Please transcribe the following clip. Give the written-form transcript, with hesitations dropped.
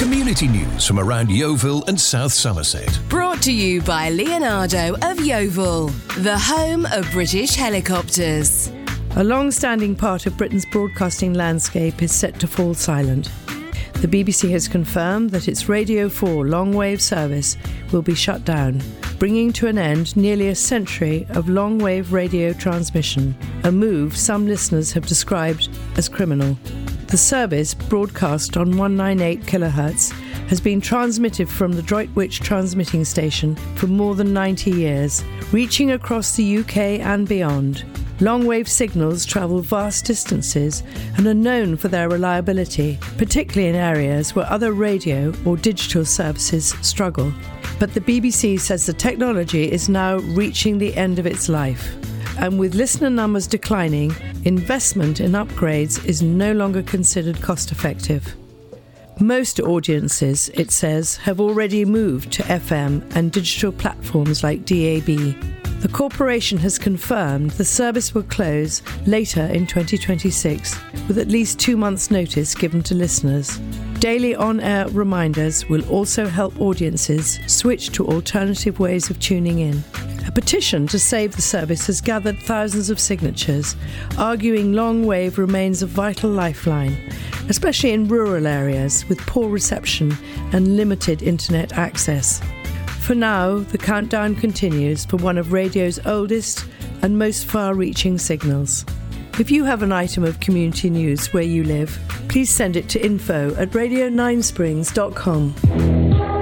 Community news from around Yeovil and South Somerset. Brought to you by Leonardo of Yeovil, the home of British helicopters. A long-standing part of Britain's broadcasting landscape is set to fall silent. The BBC has confirmed that its Radio 4 long-wave service will be shut down, bringing to an end nearly a century of long-wave radio transmission, a move some listeners have described as criminal. The service, broadcast on 198 kHz, has been transmitted from the Droitwich transmitting station for more than 90 years, reaching across the UK and beyond. Long-wave signals travel vast distances and are known for their reliability, particularly in areas where other radio or digital services struggle. But the BBC says the technology is now reaching the end of its life. And with listener numbers declining, investment in upgrades is no longer considered cost-effective. Most audiences, it says, have already moved to FM and digital platforms like DAB. The corporation has confirmed the service will close later in 2026, with at least 2 months' notice given to listeners. Daily on-air reminders will also help audiences switch to alternative ways of tuning in. A petition to save the service has gathered thousands of signatures, arguing long-wave remains a vital lifeline, especially in rural areas with poor reception and limited internet access. For now, the countdown continues for one of radio's oldest and most far-reaching signals. If you have an item of community news where you live, please send it to info@radio9springs.com.